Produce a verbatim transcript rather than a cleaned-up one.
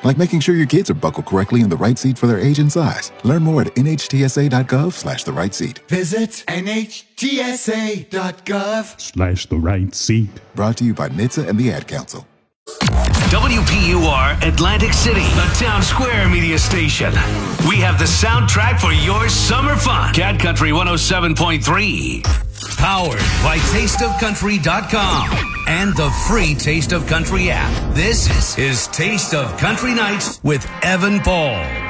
like making sure your kids are buckled correctly in the right seat for their age and size. Learn more at nhtsa.gov slash the right seat. Visit nhtsa.gov slash the right seat. Brought to you by N H T S A and the Ad Council. W P U R Atlantic City, the Town Square media station. We have the soundtrack for your summer fun. Cat Country one oh seven point three. Powered by taste of country dot com and the free Taste of Country app. This is Taste of Country Nights with Evan Paul.